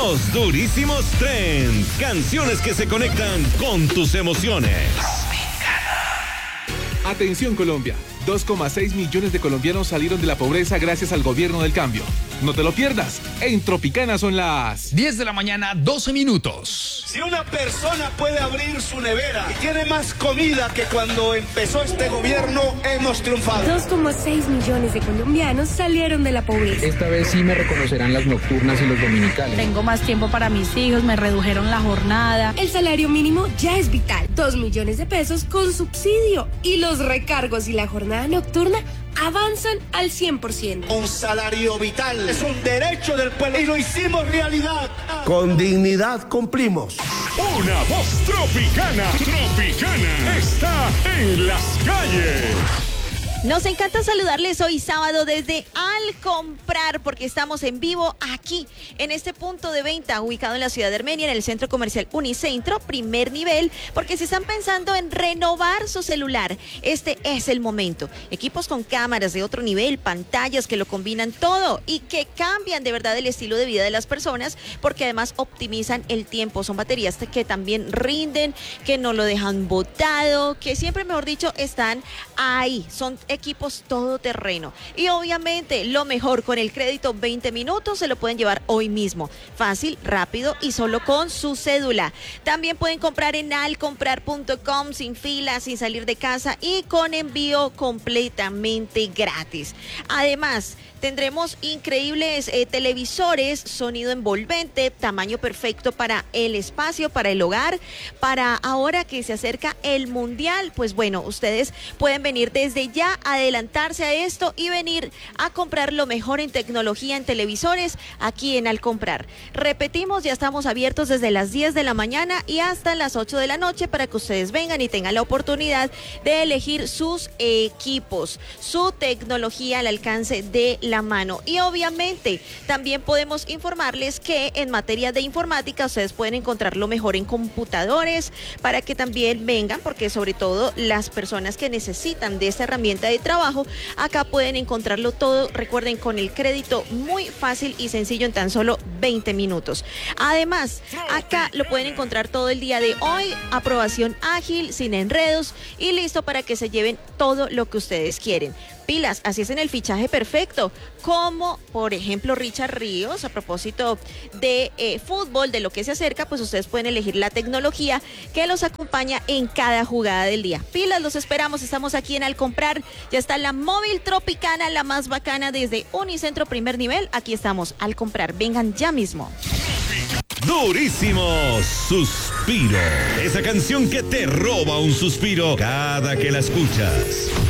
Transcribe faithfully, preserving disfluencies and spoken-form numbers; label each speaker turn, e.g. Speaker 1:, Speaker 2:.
Speaker 1: Los Durísimos Trends. Canciones que se conectan con tus emociones.
Speaker 2: Atención Colombia, dos coma seis millones de colombianos salieron de la pobreza gracias al gobierno del cambio. No te lo pierdas, en Tropicana son las
Speaker 3: diez de la mañana, doce minutos.
Speaker 4: Si una persona puede abrir su nevera y tiene más comida que cuando empezó este gobierno, hemos triunfado.
Speaker 5: dos coma seis millones de colombianos salieron de la pobreza.
Speaker 6: Esta vez sí me reconocerán las nocturnas y los dominicales.
Speaker 7: Tengo más tiempo para mis hijos, me redujeron la jornada.
Speaker 5: El salario mínimo ya es vital, dos millones de pesos con subsidio. Y los recargos y la jornada nocturna avanzan al cien por ciento.
Speaker 4: Un salario vital es un derecho del pueblo y lo hicimos realidad.
Speaker 8: Con dignidad cumplimos.
Speaker 1: Una voz tropicana. Tropicana está en las calles.
Speaker 9: Nos encanta saludarles hoy sábado desde Al Comprar, porque estamos en vivo aquí en este punto de venta ubicado en la ciudad de Armenia, en el centro comercial Unicentro, primer nivel, porque si están pensando en renovar su celular, este es el momento. Equipos con cámaras de otro nivel, pantallas que lo combinan todo y que cambian de verdad el estilo de vida de las personas, porque además optimizan el tiempo. Son baterías que también rinden, que no lo dejan botado, que siempre, mejor dicho, están ahí. Son equipos todoterreno y obviamente lo mejor, con el crédito veinte minutos se lo pueden llevar hoy mismo, fácil, rápido y solo con su cédula. También pueden comprar en alcomprar punto com sin fila, sin salir de casa y con envío completamente gratis. Además, tendremos increíbles eh, televisores, sonido envolvente, tamaño perfecto para el espacio, para el hogar, para ahora que se acerca el mundial. Pues bueno, ustedes pueden venir desde ya, adelantarse a esto y venir a comprar lo mejor en tecnología en televisores aquí en Al Comprar. Repetimos, ya estamos abiertos desde las diez de la mañana y hasta las ocho de la noche para que ustedes vengan y tengan la oportunidad de elegir sus equipos, su tecnología al alcance de la mano. Y obviamente también podemos informarles que en materia de informática ustedes pueden encontrar lo mejor en computadores para que también vengan, porque sobre todo las personas que necesitan de esta herramienta de trabajo, acá pueden encontrarlo todo, recuerden, con el crédito muy fácil y sencillo en tan solo veinte minutos. Además, acá lo pueden encontrar todo el día de hoy, aprobación ágil, sin enredos y listo para que se lleven todo lo que ustedes quieren. Pilas, así es en el fichaje perfecto, como por ejemplo Richard Ríos, a propósito de eh, fútbol, de lo que se acerca, pues ustedes pueden elegir la tecnología que los acompaña en cada jugada del día. Pilas, los esperamos, estamos aquí en Al Comprar, ya está la móvil Tropicana, la más bacana desde Unicentro primer nivel, aquí estamos, Al Comprar, vengan ya mismo.
Speaker 1: Durísimos Suspiro, esa canción que te roba un suspiro cada que la escuchas.